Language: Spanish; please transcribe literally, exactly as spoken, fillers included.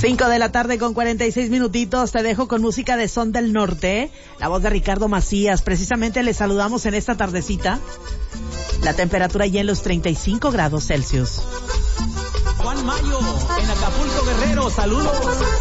Cinco de la tarde con cuarenta y seis minutitos. Te dejo con música de Son del Norte. La voz de Ricardo Macías. Precisamente les saludamos en esta tardecita. La temperatura ya en los treinta y cinco grados Celsius. Juan Mayo, en Acapulco, Guerrero. Saludos.